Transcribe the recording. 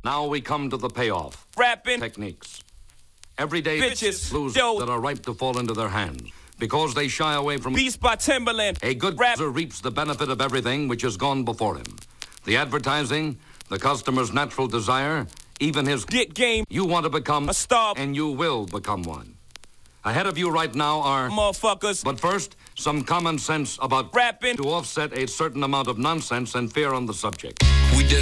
Now we come to the payoff. Rapping Techniques. Everyday bitches, clues yo. that are ripe to fall into their hands. Because they shy away from... Beats by Timberland. A good rapper reaps the benefit of everything which has gone before him. The advertising, the customer's natural desire, even his Dick game. You want to become A star. and you will become one. Ahead of you right now are... Motherfuckers. But first, some common sense about Rapping to offset a certain amount of nonsense and fear on the subject. We did